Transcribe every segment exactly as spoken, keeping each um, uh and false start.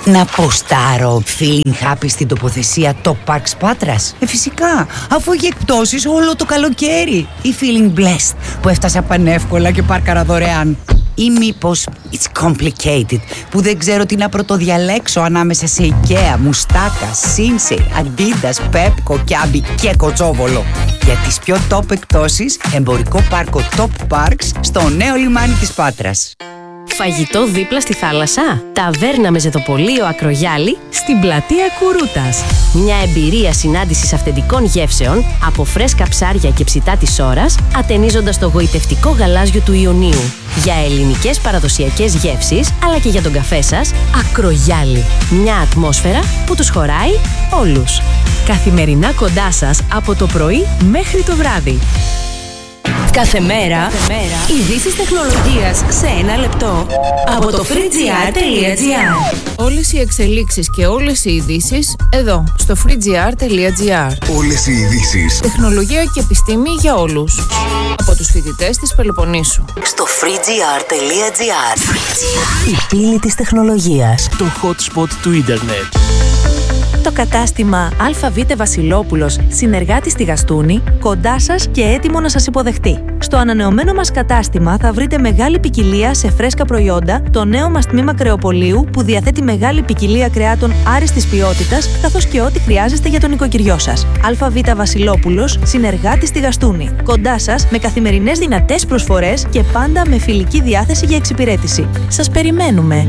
Να ποστάρω feeling happy στην τοποθεσία Top Parks Πάτρας? Ε, φυσικά, αφού έχει εκπτώσεις όλο το καλοκαίρι. Ή feeling blessed που έφτασα πανεύκολα και πάρκαρα δωρεάν. Ή μήπως it's complicated που δεν ξέρω τι να πρωτοδιαλέξω ανάμεσα σε IKEA, Μουστάκα, Sinsei, Adidas, Pepco, Kiabi και Κοτσόβολο. Για τις πιο top εκπτώσεις, εμπορικό πάρκο Top Parks στο νέο λιμάνι της Πάτρας. Φαγητό δίπλα στη θάλασσα? Ταβέρνα με ζετοπολείο Ακρογιάλη στην πλατεία Κουρούτας. Μια εμπειρία συνάντησης αυθεντικών γεύσεων από φρέσκα ψάρια και ψητά της ώρας, ατενίζοντας το γοητευτικό γαλάζιο του Ιωνίου. Για ελληνικές παραδοσιακές γεύσεις, αλλά και για τον καφέ σας, Ακρογιάλη. Μια ατμόσφαιρα που τους χωράει όλους. Καθημερινά κοντά σας από το πρωί μέχρι το βράδυ. Κάθε μέρα, Κάθε μέρα. ειδήσεις τεχνολογίας σε ένα λεπτό από το free g r τελεία g r. Όλες οι εξελίξεις και όλες οι ειδήσεις εδώ στο free g r τελεία g r. Όλες οι ειδήσεις. Τεχνολογία και επιστήμη για όλους. Από τους φοιτητές της Πελοποννήσου. Στο free g r τελεία g r. Η πύλη της τεχνολογίας. Το hot spot του ίντερνετ. Το κατάστημα ΑΒ Βασιλόπουλος, συνεργάτης στη Γαστούνη, κοντά σας και έτοιμο να σας υποδεχτεί. Στο ανανεωμένο μας κατάστημα θα βρείτε μεγάλη ποικιλία σε φρέσκα προϊόντα, το νέο μας τμήμα κρεοπολίου που διαθέτει μεγάλη ποικιλία κρεάτων άριστης ποιότητας, καθώς και ό,τι χρειάζεστε για τον νοικοκυριό σας. ΑΒ Βασιλόπουλος, συνεργάτης στη Γαστούνη, κοντά σας με καθημερινές δυνατές προσφορές και πάντα με φιλική διάθεση για εξυπηρέτηση. Σας περιμένουμε!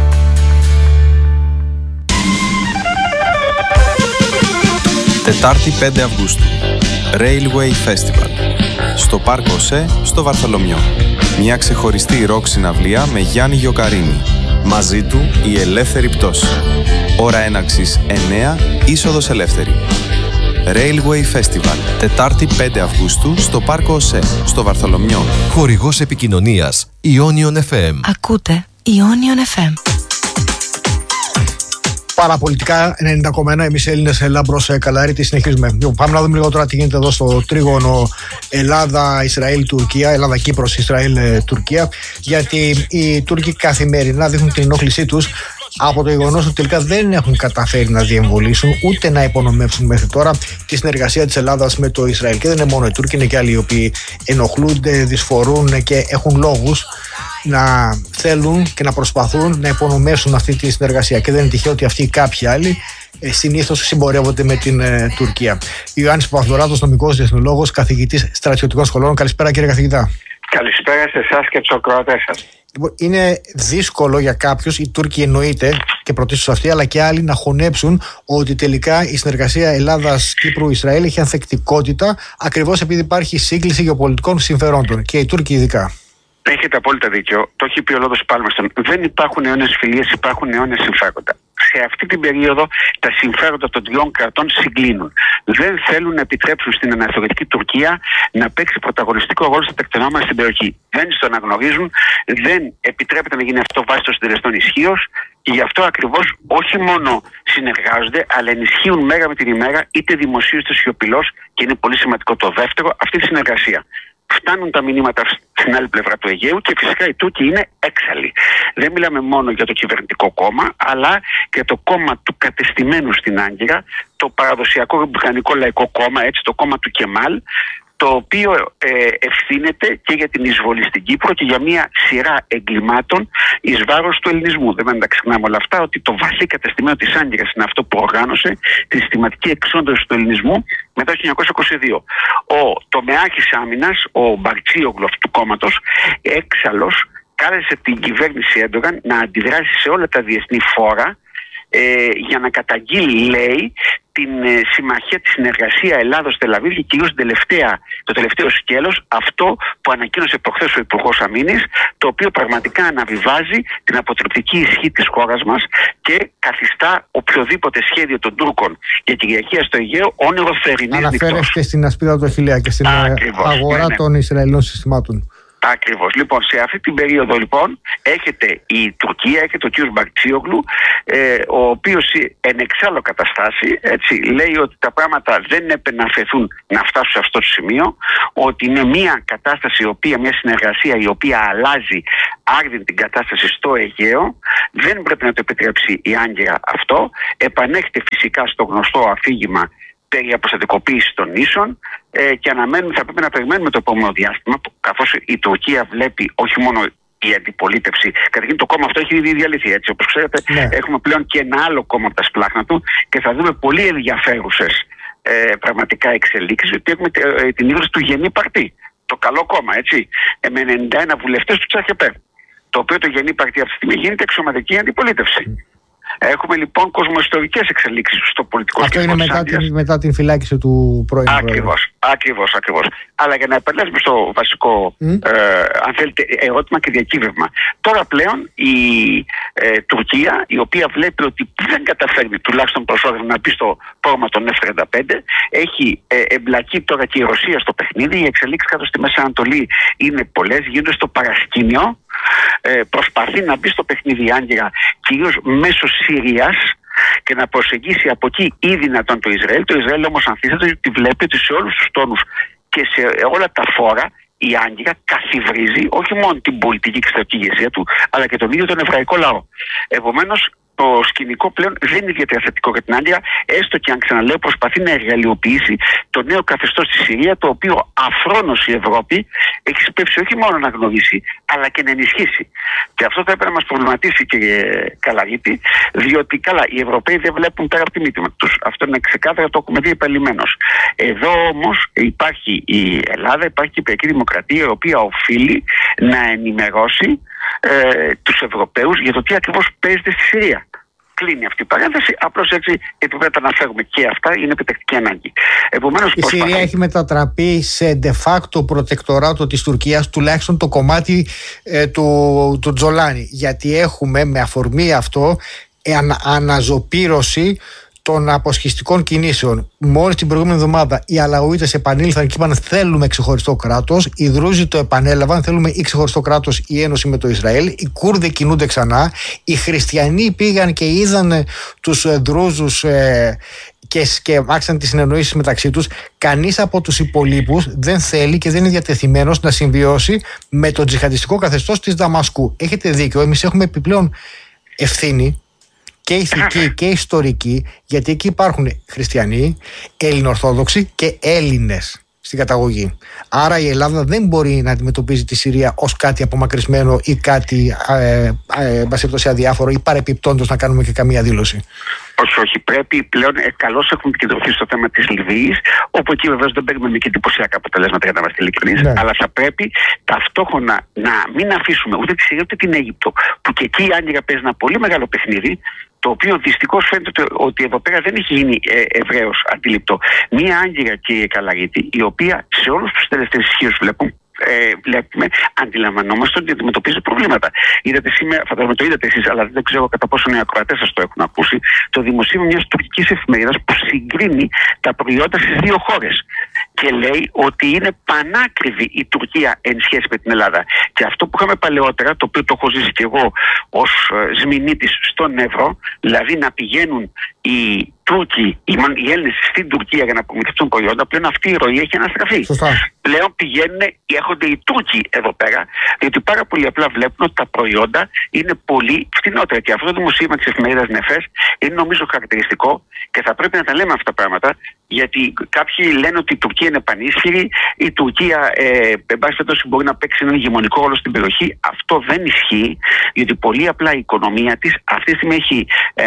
Τετάρτη πέντε Αυγούστου, Railway Festival, στο Πάρκο ΟΣΕ, στο Βαρθολομιό. Μια ξεχωριστή ροκ συναυλία με Γιάννη Γιοκαρίνη. Μαζί του η ελεύθερη πτώση. Ώρα έναρξης εννέα, είσοδος ελεύθερη. Railway Festival, Τετάρτη πέντε Αυγούστου, στο Πάρκο ΟΣΕ, στο Βαρθολομιό. Χορηγός επικοινωνίας, Ionion εφ εμ. Ακούτε Ionion εφ εμ. Παραπολιτικά ενενήντα κόμμα ένα, εμείς Έλληνες, έλα μπρος Καλαρίτη, συνεχίζουμε. Πάμε να δούμε λίγο τώρα τι γίνεται εδώ στο τρίγωνο Ελλάδα-Ισραήλ-Τουρκία, Ελλάδα-Κύπρος, Ισραήλ-Τουρκία, γιατί οι Τούρκοι καθημερινά δείχνουν την ενόχλησή τους από το γεγονός ότι τελικά δεν έχουν καταφέρει να διεμβολήσουν ούτε να υπονομεύσουν μέχρι τώρα τη συνεργασία της Ελλάδας με το Ισραήλ. Και δεν είναι μόνο οι Τούρκοι, είναι και άλλοι οι οποίοι ενοχλούνται, δυσφορούν και έχουν λόγους να θέλουν και να προσπαθούν να υπονομεύσουν αυτή τη συνεργασία. Και δεν είναι τυχαίο ότι αυτοί οι κάποιοι άλλοι ε, συνήθως συμπορεύονται με την ε, Τουρκία. Ιωάννης Παπαδωράτος, νομικός διεθνολόγος, καθηγητής στρατιωτικών σχολών. Καλησπέρα, κύριε καθηγητά. Καλησπέρα σε εσάς και τους ακροατές σας. Λοιπόν, είναι δύσκολο για κάποιους, οι Τούρκοι εννοείται και πρωτίστως αυτοί, αλλά και άλλοι να χωνέψουν ότι τελικά η συνεργασία Ελλάδας-Κύπρου-Ισραήλ έχει ανθεκτικότητα ακριβώς επειδή υπάρχει σύγκληση γεωπολιτικών συμφερόντων και οι Τούρκοι ειδικά. Έχετε απόλυτα δίκιο. Το έχει πει ο Λόδος Πάλμερστον. Δεν υπάρχουν αιώνιες φιλίες, υπάρχουν αιώνιες συμφέροντα. Σε αυτή την περίοδο τα συμφέροντα των τριών κρατών συγκλίνουν. Δεν θέλουν να επιτρέψουν στην αναθεωρητική Τουρκία να παίξει πρωταγωνιστικό ρόλο στα τεκτενόμενα στην περιοχή. Δεν το αναγνωρίζουν, δεν επιτρέπεται να γίνει αυτό βάσει των συντελεστών ισχύως και γι' αυτό ακριβώς όχι μόνο συνεργάζονται, αλλά ενισχύουν μέρα με την ημέρα, είτε δημοσίως είτε σιωπηλώς, και είναι πολύ σημαντικό το δεύτερο, αυτή τη συνεργασία. Φτάνουν τα μηνύματα στην άλλη πλευρά του Αιγαίου και φυσικά οι Τούρκοι είναι έξαλλοι. Δεν μιλάμε μόνο για το κυβερνητικό κόμμα, αλλά και το κόμμα του κατεστημένου στην Άγκυρα, το παραδοσιακό Ρεπουμπλικανικό Λαϊκό Κόμμα, έτσι, το κόμμα του Κεμάλ, το οποίο ε, ευθύνεται και για την εισβολή στην Κύπρο και για μια σειρά εγκλημάτων εις βάρος του ελληνισμού. Δεν πρέπει να τα ξεχνάμε όλα αυτά, ότι το βαθύ κατεστημένο της Άγκυρας είναι αυτό που οργάνωσε τη συστηματική εξόντωση του ελληνισμού μετά το χίλια εννιακόσια είκοσι δύο. Ο τομεάρχης άμυνας, ο Μπαρτσίογλου αυτού του κόμματος, έξαλλος, κάλεσε την κυβέρνηση Έντογαν να αντιδράσει σε όλα τα διεθνή φόρα ε, για να καταγγείλει, λέει, την ε, συμμαχία, τη συνεργασία Ελλάδος-Τελαβίβ και κυρίως το τελευταίο σκέλος, αυτό που ανακοίνωσε προχθές ο Υπουργός Αμήνης, το οποίο πραγματικά αναβιβάζει την αποτρεπτική ισχύ της χώρας μας και καθιστά οποιοδήποτε σχέδιο των Τούρκων για κυριαρχία στο Αιγαίο όνειρο θερινής νυχτός. Αναφέρεστε στην ασπίδα του Αχιλλέα και στην Ακριβώς, αγορά ναι, ναι. των Ισραηλινών συστημάτων. Ακριβώς. Λοιπόν, σε αυτή την περίοδο λοιπόν έχετε η Τουρκία, έχετε ο κ. Μπαρτσίογλου, ε, ο οποίος εν εξάλλου καταστάσει, έτσι, λέει ότι τα πράγματα δεν έπρεπε να αφαιθούν να φτάσουν σε αυτό το σημείο, ότι είναι μια κατάσταση, η οποία, μια συνεργασία η οποία αλλάζει άρδιν την κατάσταση στο Αιγαίο, Δεν πρέπει να το επιτρέψει η Άγκυρα αυτό. Επανέχεται φυσικά στο γνωστό αφήγημα περί αποστατικοποίησης των νήσων ε, και αναμένουμε, θα πρέπει να περιμένουμε το επόμενο διάστημα, καθώς η Τουρκία βλέπει όχι μόνο η αντιπολίτευση. Καταρχήν το κόμμα αυτό έχει ήδη διαλυθεί, έτσι. Όπως ξέρετε, ναι. Έχουμε πλέον και ένα άλλο κόμμα από τα σπλάχνα του και θα δούμε πολύ ενδιαφέρουσες ε, πραγματικά εξελίξεις, γιατί έχουμε ε, την ίδρυση του Γενή Παρτί. Το καλό κόμμα, έτσι. Ε, με ενενήντα ένα βουλευτές του Τσαχεπέ. Το οποίο το Γενή Παρτί αυτή τη στιγμή γίνεται εξωματική αντιπολίτευση. Mm. Έχουμε λοιπόν κοσμοϊστορικές εξελίξεις στο πολιτικό σκηνικό. Αυτό είναι μετά την, μετά την φυλάκιση του πρώην Ακριβώς, ακριβώς, ακριβώς. Αλλά για να επανέλθουμε στο βασικό mm. ε, αν θέλετε, ερώτημα και διακύβευμα. Τώρα πλέον η ε, Τουρκία, η οποία βλέπει ότι δεν καταφέρνει τουλάχιστον προσώδευμα να μπει στο πρόγραμμα των εφ τριάντα πέντε, έχει ε, εμπλακεί τώρα και η Ρωσία στο παιχνίδι. Οι εξελίξεις κάτω στη Μέση Ανατολή είναι πολλές, γίνονται στο παρασκήνιο. Ε, προσπαθεί να μπει στο παιχνίδι η Άγκυρα κυρίως μέσω Συρίας και να προσεγγίσει από εκεί ή δυνατόν το Ισραήλ. Το Ισραήλ όμως ανθίσταται γιατί βλέπει ότι σε όλους τους τόνους και σε όλα τα φόρα η Άγκυρα καθιβρίζει όχι μόνο την πολιτική και στρατηγική ηγεσία του, αλλά και τον ίδιο τον εβραϊκό λαό. Επομένως, το σκηνικό πλέον δεν είναι ιδιαίτερα θετικό για την Άγκυρα, έστω και αν ξαναλέω προσπαθεί να εργαλειοποιήσει το νέο καθεστώς στη Συρία, το οποίο αφρόνως η Ευρώπη έχει σπεύσει όχι μόνο να γνωρίσει, αλλά και να ενισχύσει. Και αυτό θα έπρεπε να μας προβληματίσει, κύριε Καλαρίτη, διότι καλά, οι Ευρωπαίοι δεν βλέπουν πέρα από τη μύτη τους. Αυτό είναι ξεκάθαρα, το έχουμε δει επαλημένως. Εδώ όμως υπάρχει η Ελλάδα, υπάρχει η Κυπριακή Δημοκρατία, η οποία οφείλει να ενημερώσει ε, τους Ευρωπαίους για το τι ακριβώς παίζεται στη Συρία. Κλείνει αυτή η παρένθεση, απλώς έτσι επειδή τα αναφέρουμε και αυτά, είναι επιτακτική ανάγκη. Επομένως, η Συρία προσπαθώ... έχει μετατραπεί σε de facto προτεκτοράτο της Τουρκίας, τουλάχιστον το κομμάτι ε, του, του Τζολάνι. Γιατί έχουμε με αφορμή αυτό ε, ανα, αναζωπήρωση των αποσχιστικών κινήσεων. Μόλις την προηγούμενη εβδομάδα οι Αλαουίτες επανήλθαν και είπαν θέλουμε ξεχωριστό κράτος. Οι Δρούζοι το επανέλαβαν, θέλουμε ή ξεχωριστό κράτος ή ένωση με το Ισραήλ. Οι Κούρδοι κινούνται ξανά. Οι Χριστιανοί πήγαν και είδαν τους Δρούζους ε, και, και άρχισαν τις συνεννοήσεις μεταξύ τους. Κανείς από τους υπολείπους δεν θέλει και δεν είναι διατεθειμένος να συμβιώσει με το τζιχαντιστικό καθεστώς της Δαμασκού. Έχετε δίκιο, εμείς έχουμε επιπλέον ευθύνη και ηθική και ιστορική, γιατί εκεί υπάρχουν χριστιανοί, Έλληνο-Ορθόδοξοι και Έλληνες στην καταγωγή. Άρα η Ελλάδα δεν μπορεί να αντιμετωπίζει τη Συρία ως κάτι απομακρυσμένο ή κάτι ε, ε, ε, αδιάφορο ή παρεπιπτόντως να κάνουμε και καμία δήλωση. Όχι, όχι. Πρέπει πλέον ε, καλώς έχουμε επικεντρωθεί στο θέμα της Λιβύης, όπου εκεί βεβαίως δεν παίρνουμε και εντυπωσιακά αποτελέσματα για να είμαστε ειλικρινείς. Ναι. Αλλά θα πρέπει ταυτόχρονα να μην αφήσουμε ούτε τη Συρία ούτε την Αίγυπτο, που και εκεί η Άγκυρα παίζει ένα πολύ μεγάλο παιχνίδι, το οποίο δυστυχώς φαίνεται ότι εδώ πέρα δεν έχει γίνει ε, ευρέως αντιληπτό. Μία Άγκυρα, κύριε Καλαρίτη, η οποία σε όλους τους τελευταίους ισχύους βλέπουν, Ε, βλέπουμε, αντιλαμβανόμαστε ότι αντιμετωπίζει προβλήματα. Είδατε σήμερα, φαντάζομαι το είδατε εσείς, αλλά δεν ξέρω κατά πόσο οι ακροατές σας το έχουν ακούσει, το δημοσίευμα μιας τουρκικής εφημερίδας που συγκρίνει τα προϊόντα στις δύο χώρες. Και λέει ότι είναι πανάκριβη η Τουρκία εν σχέση με την Ελλάδα. Και αυτό που είχαμε παλαιότερα, το οποίο το έχω ζήσει και εγώ ως ε, Σμηνίτης στον Εύρο, δηλαδή να πηγαίνουν οι Τούρκοι, οι, οι Έλληνες στην Τουρκία για να προμηθευτούν προϊόντα, πλέον αυτή η ροή έχει αναστραφεί. Σωστά. Πλέον πηγαίνουν, έρχονται οι Τούρκοι εδώ πέρα, διότι πάρα πολύ απλά βλέπουν ότι τα προϊόντα είναι πολύ φτηνότερα. Και αυτό το δημοσίευμα της εφημερίδας Νεφές είναι νομίζω χαρακτηριστικό και θα πρέπει να τα λέμε αυτά τα πράγματα, γιατί κάποιοι λένε ότι η Τουρκία είναι πανίσχυρη, η Τουρκία, ε, εν πάση περιπτώσει, μπορεί να παίξει έναν ηγεμονικό ρόλο στην περιοχή. Αυτό δεν ισχύει, γιατί πολύ απλά η οικονομία της αυτή τη στιγμή έχει ε,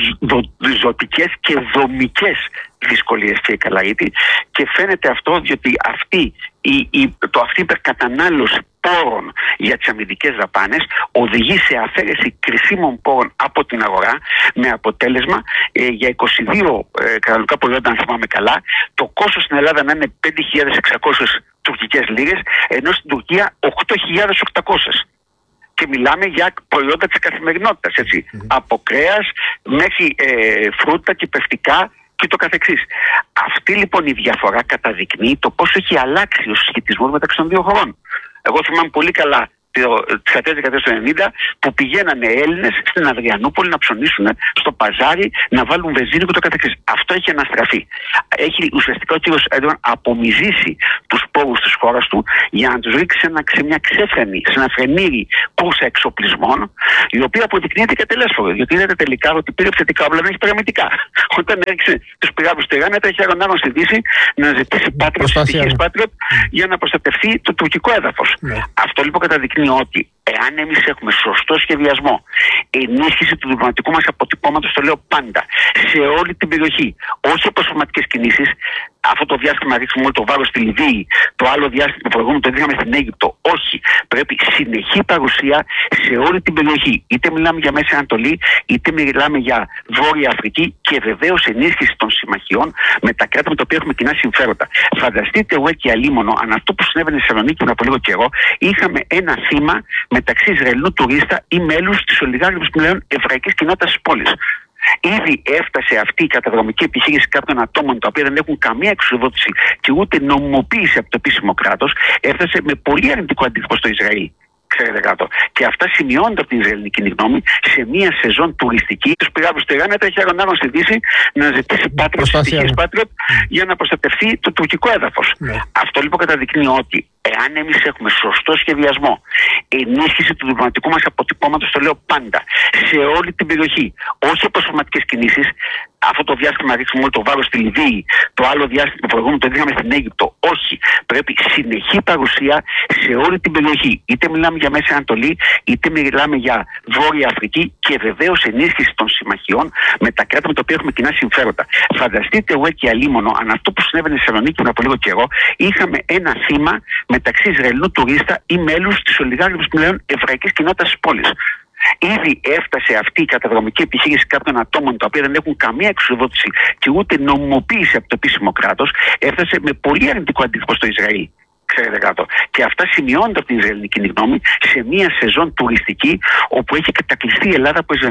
ζωτικές και δομικές δυσκολίες, κύριε Καλαρίτη, και φαίνεται αυτό διότι αυτή η, η, το αυτή υπερκατανάλωση πόρων για τις αμυντικές δαπάνες οδηγεί σε αφαίρεση κρισίμων πόρων από την αγορά, με αποτέλεσμα ε, για είκοσι δύο ε, καταναλωτικά προϊόντα, αν θυμάμαι καλά, το κόστος στην Ελλάδα να είναι πέντε χιλιάδες εξακόσιες τουρκικές λίρες, ενώ στην Τουρκία οκτώ χιλιάδες οκτακόσιες. Και μιλάμε για προϊόντα της καθημερινότητας, έτσι, mm-hmm. από κρέας μέχρι ε, φρούτα και πευτικά και το καθεξής. Αυτή λοιπόν η διαφορά καταδεικνύει το πόσο έχει αλλάξει ο συσχετισμός μεταξύ των δύο χωρών. Εγώ θυμάμαι πολύ καλά τις αρχές δεκαετίας του ενενήντα, που πηγαίνανε Έλληνες στην Αδριανούπολη να ψωνίσουν στο παζάρι, να βάλουν βενζίνη και το καθεξής. Αυτό έχει αναστραφεί. Έχει ουσιαστικά ο κύριος Έρντογαν απομυζήσει τους πόρους της χώρας του για να τους ρίξει ένα, σε μια ξέφρενη, σε ένα φρενήρι κούρσα εξοπλισμών, η οποία αποδεικνύεται και τελέσφορο. Γιατί είδατε τελικά ότι πήρε επιθετικά όπλα, δεν έχει πειραμετικά. Όταν έριξε τους πυράβλους του Ιράν, έτρεχε αεροναύων στη Δύση να ζητήσει Patriot, στοιχείες Patriot, για να προστατευτεί το τουρκικό έδαφος. Ναι. Αυτό λοιπόν καταδεικνύει ότι εάν εμείς έχουμε σωστό σχεδιασμό, ενίσχυση του διπλωματικού μας αποτυπώματος, το λέω πάντα, σε όλη την περιοχή, όχι αποσπασματικές κινήσεις, αυτό το διάστημα ρίξουμε όλο το βάρος στη Λιβύη, το άλλο διάστημα προηγούμενο το ρίχναμε στην Αίγυπτο. Όχι. Πρέπει συνεχή παρουσία σε όλη την περιοχή. Είτε μιλάμε για Μέση Ανατολή, είτε μιλάμε για Βόρεια Αφρική και βεβαίως ενίσχυση των συμμαχιών με τα κράτη με τα οποία έχουμε κοινά συμφέροντα. Φανταστείτε, εγώ και αλίμονο, αν αυτό που συνέβαινε στη Θεσσαλονίκη πριν από λίγο καιρό, είχαμε ένα θύμα μεταξύ Ισραηλινού τουρίστα ή μέλους της ολιγάρχης πλέον εβραϊκής κοινότητας της πόλης. Ήδη έφτασε αυτή η καταδρομική επιχείρηση κάποιων ατόμων τα οποία δεν έχουν καμία εξουδότηση και ούτε νομιμοποίηση από το επίσημο κράτος, έφτασε με πολύ αρνητικό αντίκτυπο στο Ισραήλ. Ξέρετε κάτω. Και αυτά σημειώνονται από την Ισραηλινή κοινή γνώμη σε μια σεζόν τουριστική. Του πυράβλους του Ιράν έτρεχε αεροναύων στη Δύση να ζητήσει Patriot, στοιχείες Patriot, για να προστατευτεί το τουρκικό έδαφος. Ναι. Αυτό λοιπόν καταδεικνύει ότι εάν εμείς έχουμε σωστό σχεδιασμό, ενίσχυση του διπλωματικού μας αποτυπώματος, το λέω πάντα, σε όλη την περιοχή, όχι αποσπασματικές κινήσεις, αυτό το διάστημα ρίξουμε όλο το βάρος στη Λιβύη, το άλλο διάστημα προηγούμενο το ρίχναμε στην Αίγυπτο. Όχι. Πρέπει συνεχή παρουσία σε όλη την περιοχή. Είτε μιλάμε για Μέση Ανατολή, είτε μιλάμε για Βόρεια Αφρική και βεβαίως ενίσχυση των συμμαχιών με τα κράτη με τα οποία έχουμε κοινά συμφέροντα. Φανταστείτε, εγώ και αλίμονο, αν αυτό που συνέβαινε στη Θεσσαλονίκη πριν από λίγο καιρό, είχαμε ένα θύμα μεταξύ Ισραηλινού τουρίστα ή μέλους της ολιγάρχης πλέον εβραϊκής κοινότητας της πόλης. Ήδη έφτασε αυτή η καταδρομική επιχείρηση κάποιων ατόμων τα οποία δεν έχουν καμία εξουδότηση και ούτε νομιμοποίηση από το επίσημο κράτος, έφτασε με πολύ αρνητικό αντίκτυπο στο Ισραήλ. Ξέρετε κάτω. Και αυτά σημειώνονται από την Ισραηλινή κοινή γνώμη σε μια σεζόν τουριστική όπου έχει κατακλειστεί η Ελλάδα από